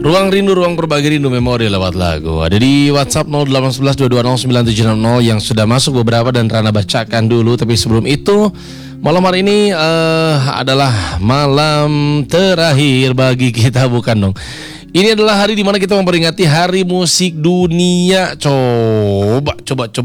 Ruang rindu, ruang berbagi rindu memori lewat lagu. Ada di WhatsApp 0811 220 9760 yang sudah masuk beberapa dan Rana bacakan dulu. Tapi sebelum itu, malam hari ini adalah malam terakhir bagi kita, bukan dong? Ini adalah hari di mana kita memperingati Hari Musik Dunia. Coba.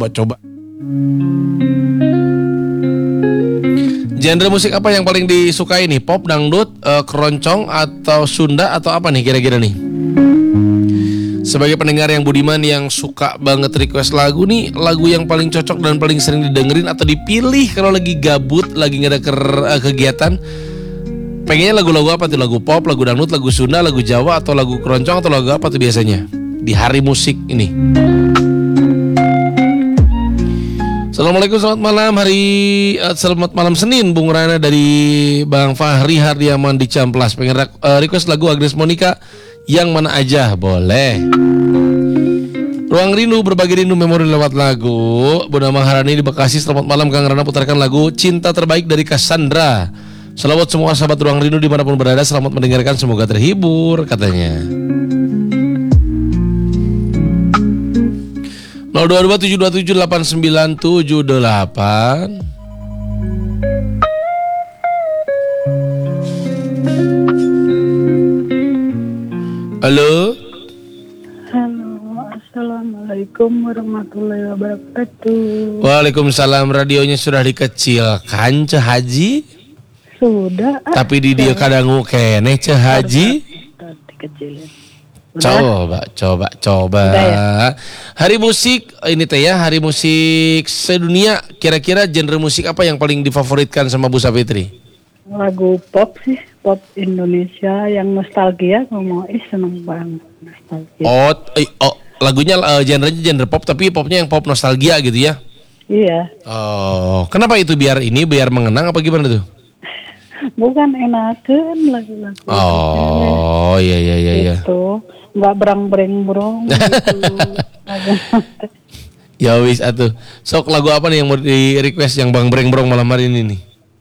Genre musik apa yang paling disukai nih? Pop, dangdut, keroncong, atau Sunda, atau apa nih kira-kira nih? Sebagai pendengar yang budiman yang suka banget request lagu nih, lagu yang paling cocok dan paling sering didengerin atau dipilih kalau lagi gabut, lagi gak ada kegiatan, pengennya lagu-lagu apa tuh? Lagu pop, lagu dangdut, lagu Sunda, lagu Jawa, atau lagu keroncong, atau lagu apa tuh biasanya di hari musik ini? Assalamualaikum, selamat malam selamat malam Senin, Bung Rana dari Bang Fahri Hardiaman di Ciamplas. Pengen request lagu Agnes Monica yang mana aja boleh. Ruang rindu berbagi rindu memori lewat lagu. Bunda Maharani di Bekasi, selamat malam Kang Rana, putarkan lagu Cinta Terbaik dari Cassandra. Selawat semua sahabat ruang rindu dimanapun berada, selamat mendengarkan, semoga terhibur katanya. 022-727-8978. Halo. Assalamualaikum warahmatullahi wabarakatuh. Waalaikumsalam. Radionya sudah dikecilkan, Ceh Haji? Sudah. Tapi di dia kadang kene, Ceh Haji? Dikecilin. Coba. Ya? Hari musik ini teh ya, hari musik sedunia. Kira-kira genre musik apa yang paling difavoritkan sama Bu Sapitri? Lagu pop sih, pop Indonesia yang nostalgia. Ngomong seneng banget nostalgia. Lagunya genrenya genre pop, tapi popnya yang pop nostalgia gitu ya? Iya. Oh, kenapa itu? Biar mengenang apa gimana tuh? Bukan enakan lagu-lagu. Oh, iya. Itu nggak berang-bereng-berong gitu. Ya wis atuh. Sok lagu apa nih yang mau di request yang bang breng-brong malam hari ini nih?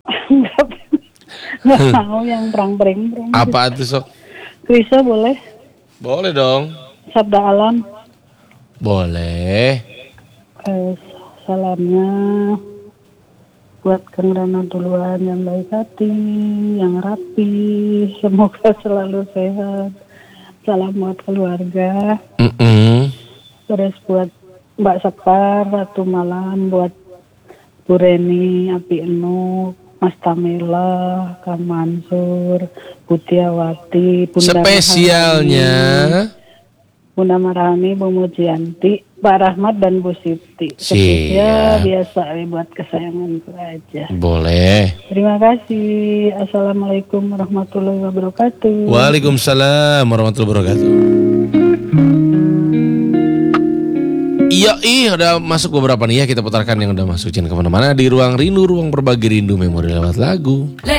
Nggak mau yang berang-bereng-berong. Apa atuh sok? Krisa boleh? Boleh dong. Sabda Alam. Boleh. Salamnya buat Kang Rana duluan, yang baik hati, yang rapi, semoga selalu sehat. Salam buat keluarga. Terus buat Mbak Sekar, Ratu Malam, buat Bu Reni, Api Enuk, Mas Tamela, Kang Mansur, Putiawati, Bunda spesialnya Bunda Marani, Bu Mujianti, Pak Rahmat dan Bu Siti. Spesial biasa buat kesayanganku aja. Boleh. Terima kasih. Assalamualaikum warahmatullahi wabarakatuh. Waalaikumsalam warahmatullahi wabarakatuh. Iya, udah masuk beberapa nih ya, kita putarkan yang udah masuk. Jangan kemana-mana, di ruang rindu, ruang berbagi rindu memori lewat lagu.